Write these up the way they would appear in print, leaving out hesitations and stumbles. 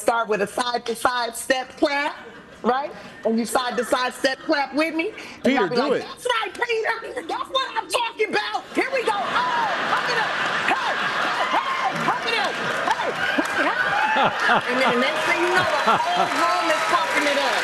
start with a side-to-side step clap, right? And you side-to-side step clap with me. And Peter, I'll be do like, it. that's right, Peter. That's what I'm talking about. Here we go. Oh, pump it up. Hey, hey, pump it up. Hey, hey, hey. And then the next thing you know, the whole room is pumping it up.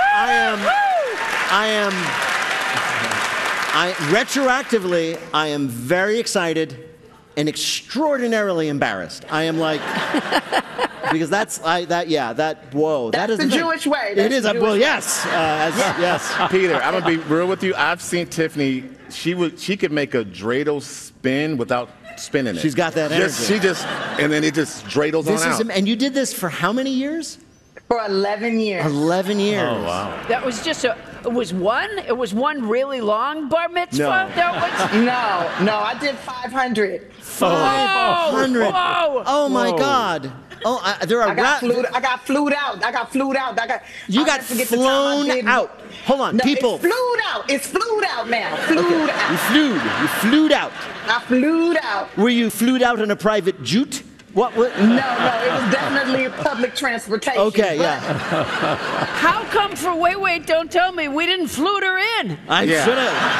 Retroactively, I am very excited and extraordinarily embarrassed. I am like, because whoa. That's the Jewish way. It is, well, yes. Yes. Peter, I'm gonna be real with you. I've seen Tiffany. She could make a dreidel spin without spinning it. She's got that energy. And then it just dreidels on out. And you did this for how many years? For 11 years. 11 years. Oh, wow. That was just it was one really long bar mitzvah? No. That was... No, I did 500. 500. Whoa. Oh, my God. Oh, I got flued out. You got flown out. Hold on, No, people. It's flued out now. Flued out. You flued out. I flued out. Were you flued out in a private jute? What? No, it was definitely public transportation. Okay, yeah. How come for wait, don't tell me, we didn't flute her in? I should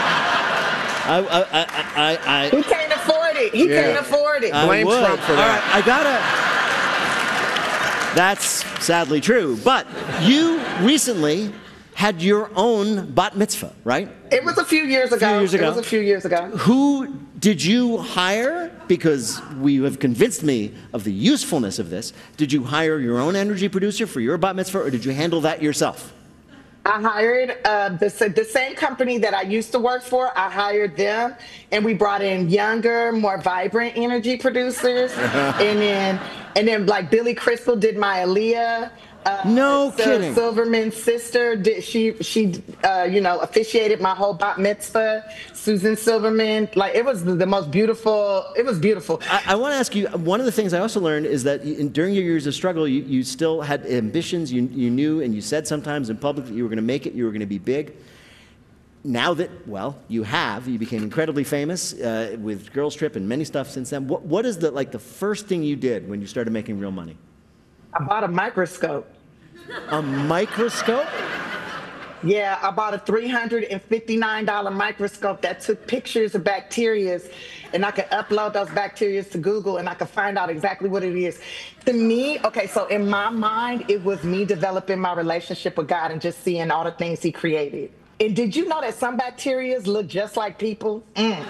have. He can't afford it. He can't afford it. Blame Trump for that. All right, that's sadly true. But you recently had your own bat mitzvah, right? It was a few years ago. It was a few years ago. Who did you hire? Because you have convinced me of the usefulness of this. Did you hire your own energy producer for your bat mitzvah, or did you handle that yourself? I hired the same company that I used to work for. I hired them, and we brought in younger, more vibrant energy producers. and then like Billy Crystal did my Aaliyah. No kidding. Silverman's sister did she officiated my whole bat mitzvah. Susan Silverman, like it was the most beautiful. It was beautiful. I want to ask you, one of the things I also learned is that during your years of struggle, you still had ambitions. You knew, and you said sometimes in public that you were going to make it. You were going to be big. Now that, well, you became incredibly famous with Girls Trip and many stuff since then. What is the first thing you did when you started making real money? I bought a microscope. A microscope? Yeah, I bought a $359 microscope that took pictures of bacteria, and I could upload those bacteria to Google, and I could find out exactly what it is. To me, okay, so in my mind, it was me developing my relationship with God and just seeing all the things He created. And did you know that some bacteria look just like people? Really?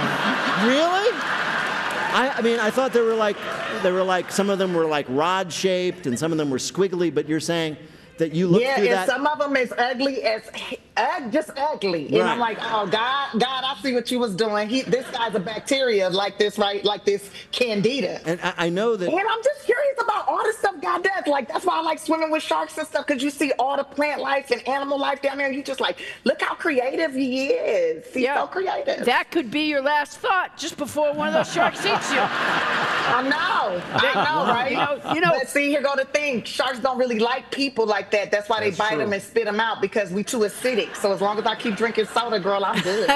I mean, I thought they were like some of them were like rod shaped and some of them were squiggly, but you're saying that you look through that. Yeah, and some of them is ugly as just ugly. Right. And I'm like, oh God, I see what you was doing. This guy's a bacteria like this, right? Like this candida. And I know that. And I'm just curious about all the stuff God does. Like that's why I like swimming with sharks and stuff, because you see all the plant life and animal life down there, and you just like, look how creative He is. He's so creative. That could be your last thought just before one of those sharks eats you. I know, right? You know. But see, here go the thing. Sharks don't really like people like that. That's why they bite them and spit them out, because we too acidic. So as long as I keep drinking soda, girl, I'm good.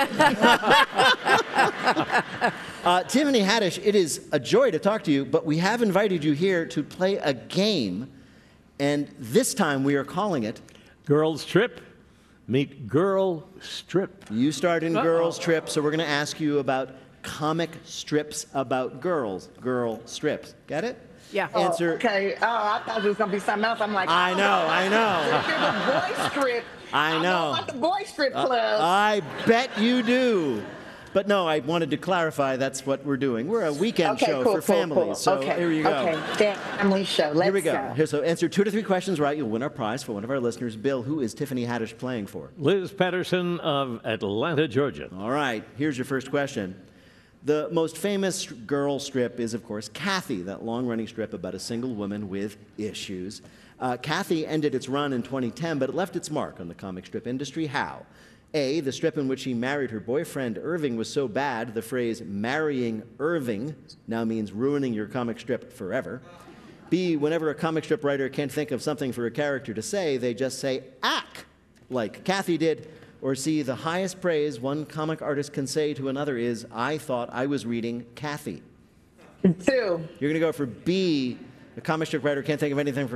Tiffany Haddish, it is a joy to talk to you, but we have invited you here to play a game, and this time we are calling it Girls Trip. Meet Girl Strip. You starred in Girls Trip, so we're going to ask you about comic strips about girls. Girl strips. Get it? Yeah. Answer. Okay. Oh, I thought it was gonna be something else. I'm like, I know. If it was boy strip, I know. know about the boy strip club. I bet you do. But no, I wanted to clarify that's what we're doing. We're a weekend show for families. So here you go. Okay, family show. Let's Here we go. go. Here, so answer 2 to 3 questions right. You'll win our prize for one of our listeners. Bill, who is Tiffany Haddish playing for? Liz Patterson of Atlanta, Georgia. All right. Here's your first question. The most famous girl strip is, of course, Kathy, that long-running strip about a single woman with issues. Kathy ended its run in 2010, but it left its mark on the comic strip industry. How? A, the strip in which she married her boyfriend Irving was so bad, the phrase marrying Irving now means ruining your comic strip forever. B, whenever a comic strip writer can't think of something for a character to say, they just say, ack, like Kathy did. Or C, the highest praise one comic artist can say to another is, I thought I was reading Kathy. 2. You're going to go for B, a comic strip writer can't think of anything for